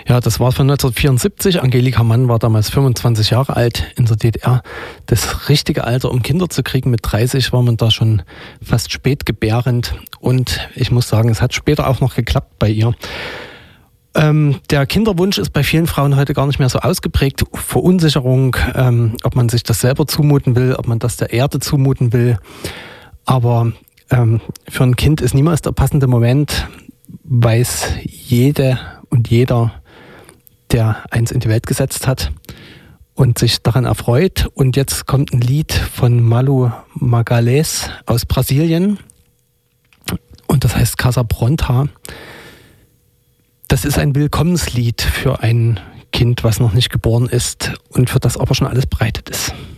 Ja, das war von 1974. Angelika Mann war damals 25 Jahre alt in der DDR. Das richtige Alter, um Kinder zu kriegen, mit 30 war man da schon fast spätgebärend. Und ich muss sagen, es hat später auch noch geklappt bei ihr. Der Kinderwunsch ist bei vielen Frauen heute gar nicht mehr so ausgeprägt. Verunsicherung, ob man sich das selber zumuten will, ob man das der Erde zumuten will. Aber für ein Kind ist niemals der passende Moment, weiß jede und jeder, der eins in die Welt gesetzt hat und sich daran erfreut. Und jetzt kommt ein Lied von Malu Magalhães aus Brasilien und das heißt Casa Pronta. Das ist ein Willkommenslied für ein Kind, was noch nicht geboren ist und für das aber schon alles bereitet ist.